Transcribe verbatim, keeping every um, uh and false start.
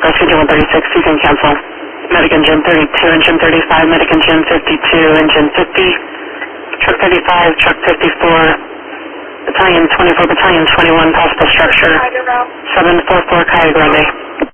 Traffic Rescue Engine one thirty-six, you can cancel. Medic Engine thirty-two, Engine thirty-five, Medic Engine fifty-two, Engine fifty, Truck thirty-five, Truck fifty-four, Battalion twenty-four, Battalion twenty-one, possible structure, seven four four Cayo Grande.